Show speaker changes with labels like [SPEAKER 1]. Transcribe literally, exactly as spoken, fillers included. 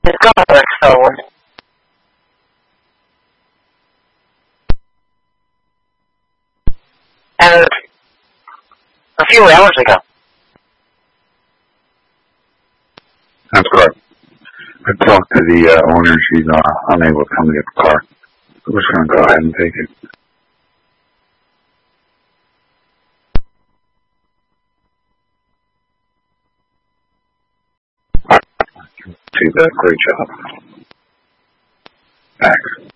[SPEAKER 1] It's gone like Star Wars. And a few hours ago.
[SPEAKER 2] That's correct. I talked to the uh, owner. She's uh, unable to come to get the car. We're just going to go ahead and take it. She did a great job. Thanks.